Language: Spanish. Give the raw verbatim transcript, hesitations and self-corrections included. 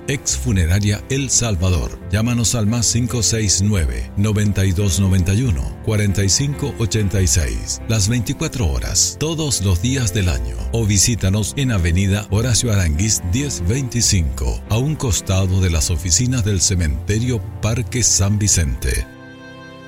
Ex Funeraria El Salvador. Llámanos al más cinco seis nueve, noventa y dos noventa y uno, cuarenta y cinco ochenta y seis. Las veinticuatro horas, todos los días del año. O visítanos en Avenida Horacio Aranguiz diez veinticinco, a un costado de las oficinas del Cementerio Parque San Vicente.